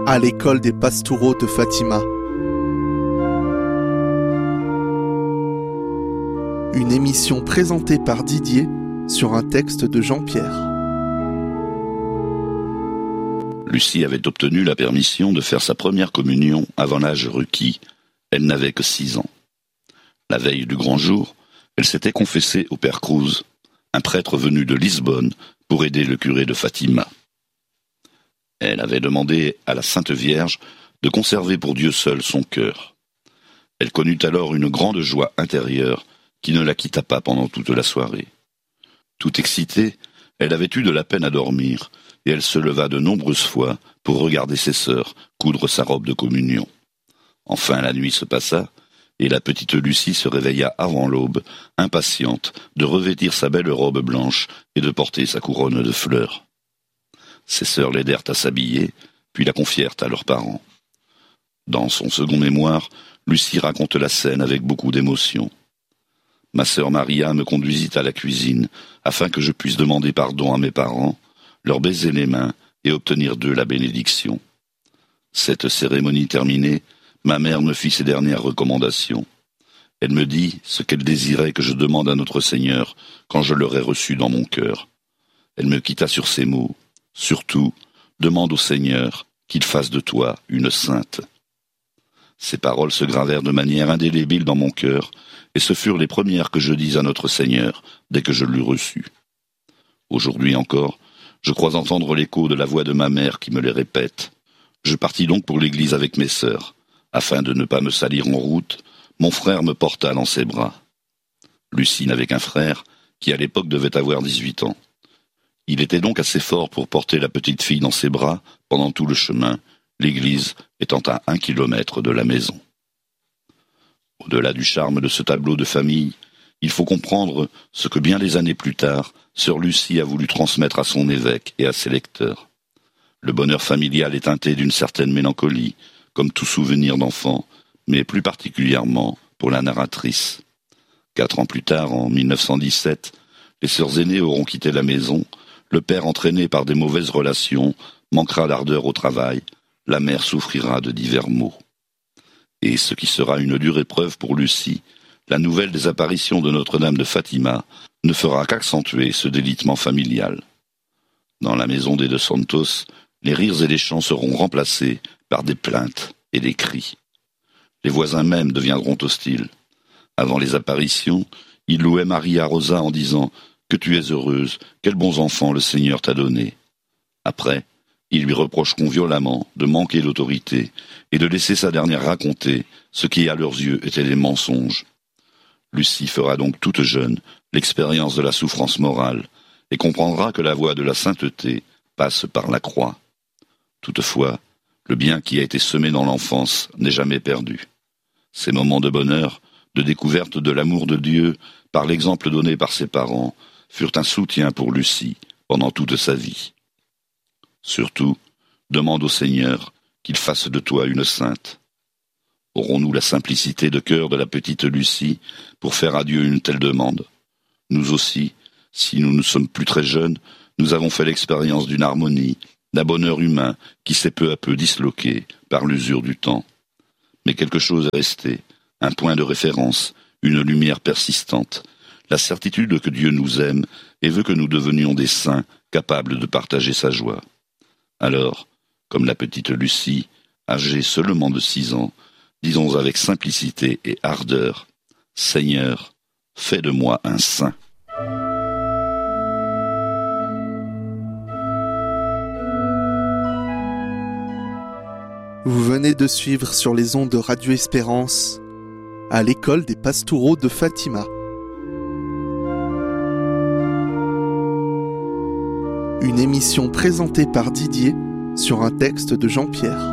à l'école des Pastoureaux de Fatima. Une émission présentée par Didier sur un texte de Jean-Pierre. Lucie avait obtenu la permission de faire sa première communion avant l'âge requis. Elle n'avait que 6 ans. La veille du grand jour, elle s'était confessée au père Cruz, un prêtre venu de Lisbonne pour aider le curé de Fatima. Elle avait demandé à la Sainte Vierge de conserver pour Dieu seul son cœur. Elle connut alors une grande joie intérieure qui ne la quitta pas pendant toute la soirée. Tout excitée, elle avait eu de la peine à dormir, et elle se leva de nombreuses fois pour regarder ses sœurs coudre sa robe de communion. Enfin la nuit se passa, et la petite Lucie se réveilla avant l'aube, impatiente de revêtir sa belle robe blanche et de porter sa couronne de fleurs. Ses sœurs l'aidèrent à s'habiller, puis la confièrent à leurs parents. Dans son second mémoire, Lucie raconte la scène avec beaucoup d'émotion. Ma sœur Maria me conduisit à la cuisine, afin que je puisse demander pardon à mes parents, leur baiser les mains et obtenir d'eux la bénédiction. Cette cérémonie terminée, ma mère me fit ses dernières recommandations. Elle me dit ce qu'elle désirait que je demande à notre Seigneur quand je l'aurai reçu dans mon cœur. Elle me quitta sur ces mots. Surtout, demande au Seigneur qu'il fasse de toi une sainte. Ces paroles se gravèrent de manière indélébile dans mon cœur, et ce furent les premières que je dis à notre Seigneur dès que je l'eus reçu. Aujourd'hui encore, je crois entendre l'écho de la voix de ma mère qui me les répète. Je partis donc pour l'église avec mes sœurs. Afin de ne pas me salir en route, mon frère me porta dans ses bras. Lucie n'avait qu'un frère, qui à l'époque devait avoir 18 ans. Il était donc assez fort pour porter la petite fille dans ses bras pendant tout le chemin, l'église étant à 1 kilomètre de la maison. Au-delà du charme de ce tableau de famille, il faut comprendre ce que bien des années plus tard, sœur Lucie a voulu transmettre à son évêque et à ses lecteurs. Le bonheur familial est teinté d'une certaine mélancolie, comme tout souvenir d'enfant, mais plus particulièrement pour la narratrice. 4 ans plus tard, en 1917, les sœurs aînées auront quitté la maison. Le père, entraîné par des mauvaises relations, manquera d'ardeur au travail. La mère souffrira de divers maux. Et ce qui sera une dure épreuve pour Lucie, la nouvelle des apparitions de Notre-Dame de Fatima ne fera qu'accentuer ce délitement familial. Dans la maison des Dos Santos, les rires et les chants seront remplacés par des plaintes et des cris. Les voisins même deviendront hostiles. Avant les apparitions, ils louaient Maria Rosa en disant « Que tu es heureuse, quels bons enfants le Seigneur t'a donnés ». Après, ils lui reprocheront violemment de manquer d'autorité et de laisser sa dernière raconter ce qui à leurs yeux étaient des mensonges. Lucie fera donc toute jeune l'expérience de la souffrance morale et comprendra que la voie de la sainteté passe par la croix. Toutefois, le bien qui a été semé dans l'enfance n'est jamais perdu. Ces moments de bonheur, de découverte de l'amour de Dieu, par l'exemple donné par ses parents, furent un soutien pour Lucie pendant toute sa vie. Surtout, demande au Seigneur qu'il fasse de toi une sainte. Aurons-nous la simplicité de cœur de la petite Lucie pour faire à Dieu une telle demande ? Nous aussi, si nous ne sommes plus très jeunes, nous avons fait l'expérience d'une harmonie, d'un bonheur humain qui s'est peu à peu disloqué par l'usure du temps. Mais quelque chose est resté, un point de référence, une lumière persistante, la certitude que Dieu nous aime et veut que nous devenions des saints capables de partager sa joie. Alors, comme la petite Lucie, âgée seulement de 6 ans, disons avec simplicité et ardeur, « Seigneur, fais de moi un saint ». Vous venez de suivre sur les ondes de Radio Espérance à l'école des Pastoureaux de Fatima. Une émission présentée par Didier sur un texte de Jean-Pierre.